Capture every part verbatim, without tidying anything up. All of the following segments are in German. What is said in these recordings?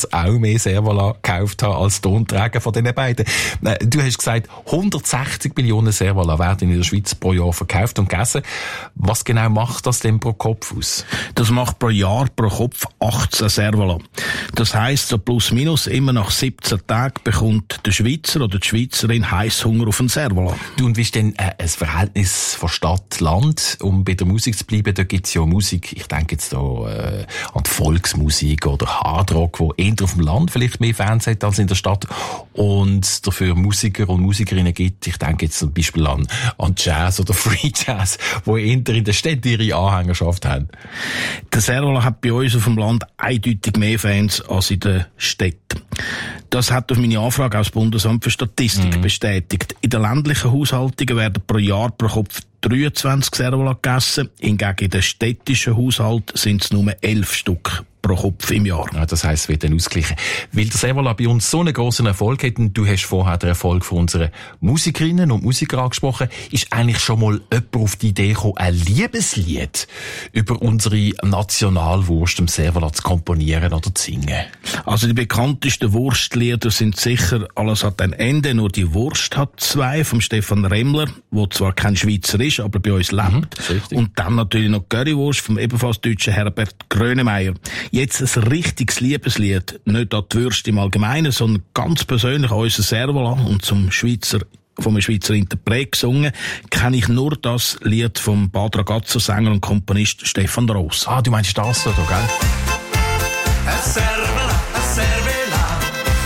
muss auch mehr Servola gekauft haben als Tonträger von diesen beiden. Du hast gesagt, hundertsechzig Millionen Servola werden in der Schweiz pro Jahr verkauft und gegessen. Was genau macht das denn pro Kopf aus? Das macht pro Jahr pro Kopf achtzehn Servola. Das heisst, so plus minus immer nach siebzehn Tagen bekommt der Schweizer oder die Schweizerin Heisshunger auf einen Servola. Du, und wie ist denn äh, ein Verhältnis von Stadt-Land? Um bei der Musik zu bleiben, da gibt's ja Musik, ich denke jetzt da äh, an die Volksmusik oder Hardrock, wo eher auf dem Land vielleicht mehr Fans hat als in der Stadt und dafür Musiker und Musikerinnen gibt. Ich denke jetzt zum Beispiel an, an Jazz oder Free Jazz, wo eher in der Stadt ihre Anhängerschaft haben. Der Servola hat bei uns auf dem Land eindeutig mehr Fans als in der Stadt. Das hat auf meine Anfrage auch das Bundesamt für Statistik mhm. bestätigt. In den ländlichen Haushaltungen werden pro Jahr pro Kopf dreiundzwanzig Servola gegessen. Hingegen in den städtischen Haushalten sind es nur elf Stück pro Kopf im Jahr. Ja, das heisst, es wird dann ausgleichen. Weil der Servola bei uns so einen grossen Erfolg hat, und du hast vorher den Erfolg von unseren Musikerinnen und Musikern angesprochen, ist eigentlich schon mal jemand auf die Idee gekommen, ein Liebeslied über unsere Nationalwurst im Servola zu komponieren oder zu singen? Also die bekanntesten Wurstlieder sind sicher «Alles hat ein Ende, nur die Wurst hat zwei» vom Stefan Remmler, der zwar kein Schweizer ist, aber bei uns lebt. Mhm, und dann natürlich noch «Currywurst» vom ebenfalls deutschen Herbert Grönemeyer. Jetzt ein richtiges Liebeslied, nicht an die Würste im Allgemeinen, sondern ganz persönlich an unser Servola und zum Schweizer, vom Schweizer Interpret gesungen, kenne ich nur das Lied vom Bad Ragazzo Sänger und Komponist Stefan Roos. Ah, du meinst das da, gell? A Servola, a Servola,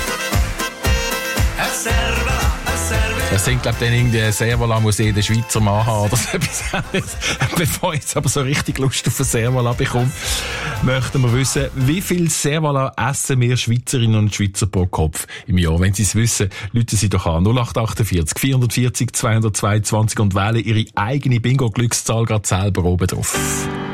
a Servola, a Servola. Das sind, glaube ich, dann irgendwie Servola muss jeder Schweizer Mann haben oder so etwas. Bevor ich jetzt aber so richtig Lust auf ein Servola bekomme, möchten wir wissen, wie viel Servola essen wir Schweizerinnen und Schweizer pro Kopf im Jahr? Wenn Sie es wissen, rufen Sie doch an null acht achtundvierzig vierhundertvierzig zweihundertzweiundzwanzig und wählen Ihre eigene Bingo-Glückszahl gerade selber oben drauf.